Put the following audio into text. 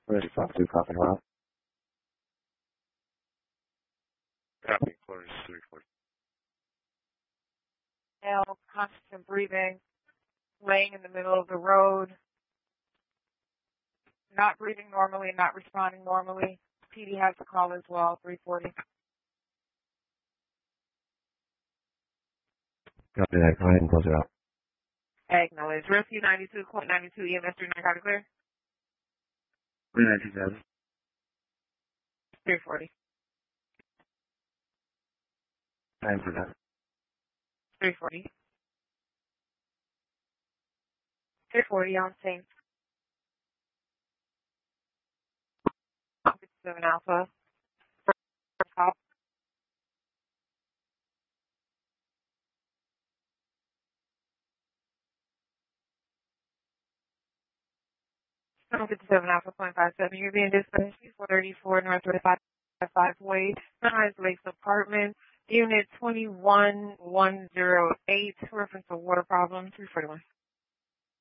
Ready, Fox 2, copy, Rob. Copy, quarters 340. Male, constant breathing, laying in the middle of the road, not breathing normally, not responding normally. PD has the call as well, 340. Copy that. Go ahead and close it out. Acknowledge. Rescue 92, Court 92, EMS 39, got it clear? 397. 340. Time for that. 340. 340 on scene. 7 Alpha. Top. Channel 57 Alpha 0.57. You're being dispatched 434 Northwest 5 Way, Sunrise Lakes Apartment, Unit 21108, reference to water problem, 341.